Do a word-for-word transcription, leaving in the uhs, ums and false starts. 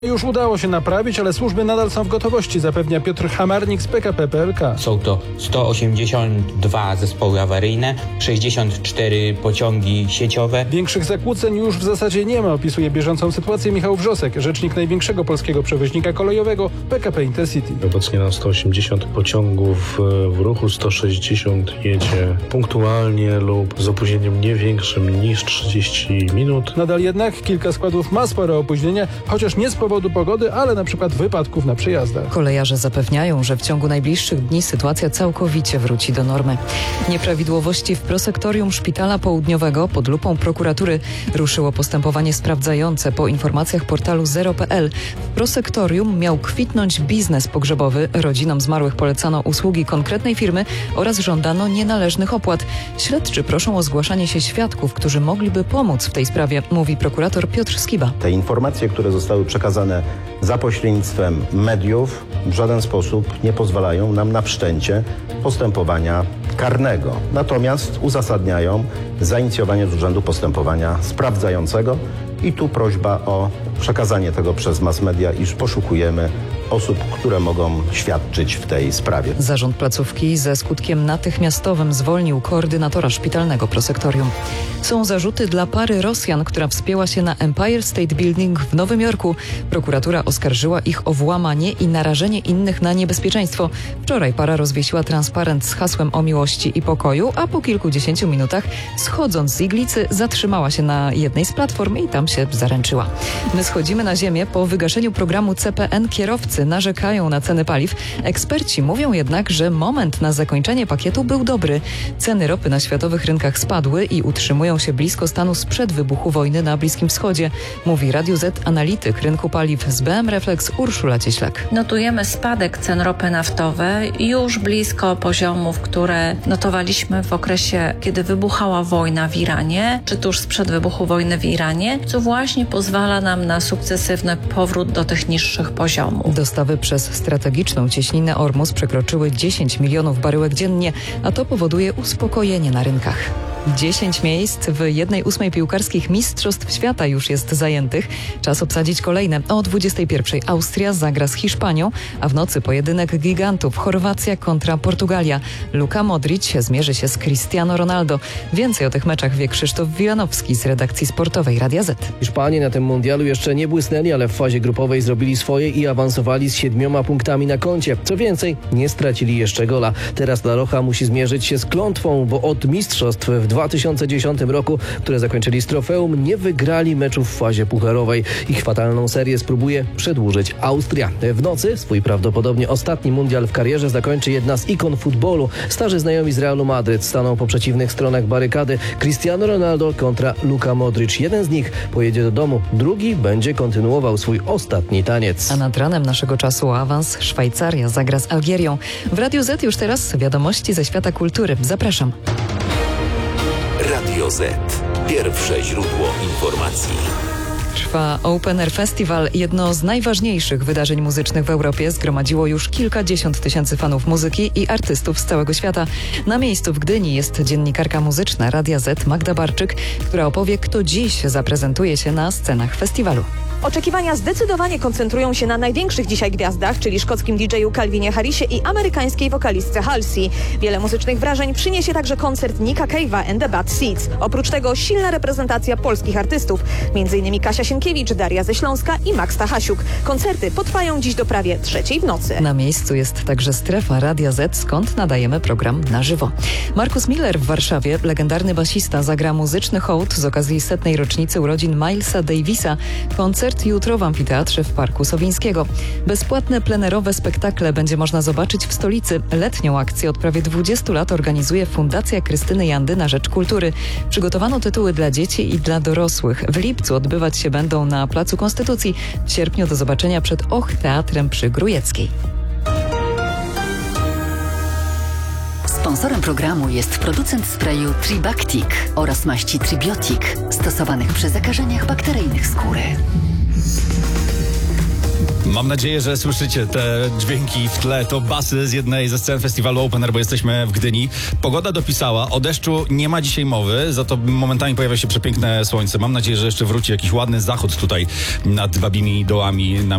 Już udało się naprawić, ale służby nadal są w gotowości, zapewnia Piotr Hamarnik z P K P P L K. Są to sto osiemdziesiąt dwa zespoły awaryjne, sześćdziesiąt cztery pociągi sieciowe. Większych zakłóceń już w zasadzie nie ma, opisuje bieżącą sytuację Michał Wrzosek, rzecznik największego polskiego przewoźnika kolejowego P K P Intercity. Obecnie na sto osiemdziesiąt pociągów w ruchu, sto sześćdziesiąt jedzie punktualnie lub z opóźnieniem nie większym niż trzydzieści minut. Nadal jednak kilka składów ma spore opóźnienia, chociaż nie z powodu pogody, ale na przykład wypadków na przejazdach. Kolejarze zapewniają, że w ciągu najbliższych dni sytuacja całkowicie wróci do normy. Nieprawidłowości w prosektorium Szpitala Południowego pod lupą prokuratury ruszyło postępowanie sprawdzające po informacjach portalu zero kropka p l. W prosektorium miał kwitnąć biznes pogrzebowy. Rodzinom zmarłych polecano usługi konkretnej firmy oraz żądano nienależnych opłat. Śledczy proszą o zgłaszanie się świadków, którzy mogliby pomóc w tej sprawie, mówi prokurator Piotr Skiba. Te informacje, które zostały przekazane za pośrednictwem mediów, w żaden sposób nie pozwalają nam na wszczęcie postępowania karnego. Natomiast uzasadniają zainicjowanie z urzędu postępowania sprawdzającego i tu prośba o przekazanie tego przez mass media, iż poszukujemy osób, które mogą świadczyć w tej sprawie. Zarząd placówki ze skutkiem natychmiastowym zwolnił koordynatora szpitalnego prosektorium. Są zarzuty dla pary Rosjan, która wspięła się na Empire State Building w Nowym Jorku. Prokuratura oskarżyła ich o włamanie i narażenie innych na niebezpieczeństwo. Wczoraj para rozwiesiła transparent z hasłem o miłości i pokoju, a po kilkudziesięciu minutach, schodząc z iglicy, zatrzymała się na jednej z platform i tam się zaręczyła. My schodzimy na ziemię. Po wygaszeniu programu C P N kierowcy narzekają na ceny paliw. Eksperci mówią jednak, że moment na zakończenie pakietu był dobry. Ceny ropy na światowych rynkach spadły i utrzymują się blisko stanu sprzed wybuchu wojny na Bliskim Wschodzie, mówi Radio Z analityk rynku paliw z B M Reflex Urszula Cieślak. Notujemy spadek cen ropy naftowej już blisko poziomów, które notowaliśmy w okresie, kiedy wybuchała wojna w Iranie, czy tuż sprzed wybuchu wojny w Iranie, co właśnie pozwala nam na sukcesywny powrót do tych niższych poziomów. Dostawy przez strategiczną cieśninę Ormus przekroczyły dziesięć milionów baryłek dziennie, a to powoduje uspokojenie na rynkach. dziesięć miejsc w jednej ósmej piłkarskich mistrzostw świata już jest zajętych. Czas obsadzić kolejne. O dwudziestej pierwszej Austria zagra z Hiszpanią, a w nocy pojedynek gigantów Chorwacja kontra Portugalia. Luka Modric zmierzy się z Cristiano Ronaldo. Więcej o tych meczach wie Krzysztof Wilanowski z redakcji sportowej Radia Z. Hiszpanie na tym mundialu jeszcze nie błysnęli, ale w fazie grupowej zrobili swoje i awansowali z siedmioma punktami na koncie. Co więcej, nie stracili jeszcze gola. Teraz La Roja musi zmierzyć się z klątwą, bo od mistrzostw w dwa tysiące dziesiątym roku, które zakończyli z trofeum, nie wygrali meczów w fazie pucharowej. Ich fatalną serię spróbuje przedłużyć Austria. W nocy swój prawdopodobnie ostatni mundial w karierze zakończy jedna z ikon futbolu. Starzy znajomi z Realu Madryt staną po przeciwnych stronach barykady. Cristiano Ronaldo kontra Luka Modric. Jeden z nich pojedzie do domu, drugi będzie kontynuował swój ostatni taniec. A nad ranem naszego czasu awans Szwajcaria zagra z Algierią. W Radiu Z już teraz wiadomości ze świata kultury. Zapraszam. Radio Z. Pierwsze źródło informacji. Trwa Open Air Festival, jedno z najważniejszych wydarzeń muzycznych w Europie. Zgromadziło już kilkadziesiąt tysięcy fanów muzyki i artystów z całego świata. Na miejscu w Gdyni jest dziennikarka muzyczna Radia Z Magda Barczyk, która opowie, kto dziś zaprezentuje się na scenach festiwalu. Oczekiwania zdecydowanie koncentrują się na największych dzisiaj gwiazdach, czyli szkockim didżeju Calvinie Harrisie i amerykańskiej wokalistce Halsey. Wiele muzycznych wrażeń przyniesie także koncert Nicka Cave'a and the Bad Seeds. Oprócz tego silna reprezentacja polskich artystów, między innymi Kasia Sienkiewicz, Daria ze Śląska i Max Stachasiuk. Koncerty potrwają dziś do prawie trzeciej w nocy. Na miejscu jest także strefa Radia Z, skąd nadajemy program na żywo. Marcus Miller w Warszawie, legendarny basista, zagra muzyczny hołd z okazji setnej rocznicy urodzin Milesa Davisa. Koncert jutro w amfiteatrze w Parku Sowińskiego. Bezpłatne plenerowe spektakle będzie można zobaczyć w stolicy. Letnią akcję od prawie dwudziestu lat organizuje Fundacja Krystyny Jandy na rzecz kultury. Przygotowano tytuły dla dzieci i dla dorosłych. W lipcu odbywać się będą na Placu Konstytucji. W sierpniu do zobaczenia przed Och Teatrem przy Grujeckiej. Sponsorem programu jest producent sprayu Tribactic oraz maści Tribiotic, stosowanych przy zakażeniach bakteryjnych skóry. Mam nadzieję, że słyszycie te dźwięki w tle. To basy z jednej ze scen festiwalu Open Air, bo jesteśmy w Gdyni. Pogoda dopisała, o deszczu nie ma dzisiaj mowy, za to momentami pojawia się przepiękne słońce. Mam nadzieję, że jeszcze wróci jakiś ładny zachód tutaj nad Wabimi Dołami.